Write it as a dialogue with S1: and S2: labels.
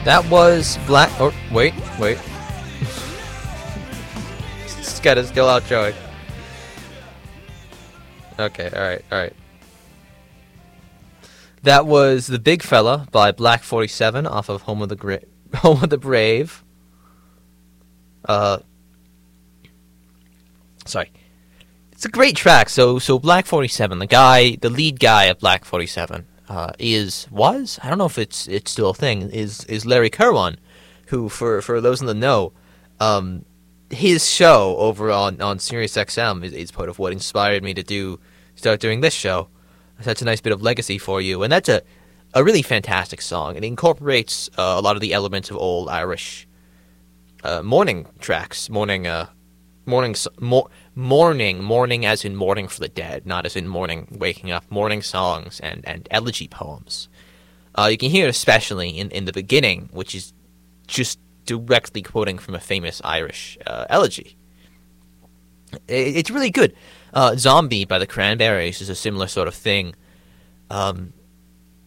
S1: That was Black... Oh, wait. Scott is still out showing. Okay, alright. That was The Big Fella by Black 47 off of Home of the Brave. Sorry. It's a great track. So Black 47, the lead guy of Black 47, I don't know if it's still a thing, is Larry Kirwan, who, for those in the know, his show over on Sirius XM is part of what inspired me to start doing this show. That's a nice bit of legacy for you, and that's a really fantastic song. It incorporates a lot of the elements of old Irish mourning tracks, mourning as in mourning for the dead, not as in mourning waking up, mourning songs and elegy poems. You can hear it especially in the beginning, which is just directly quoting from a famous Irish elegy. It's really good. Zombie by the Cranberries is a similar sort of thing.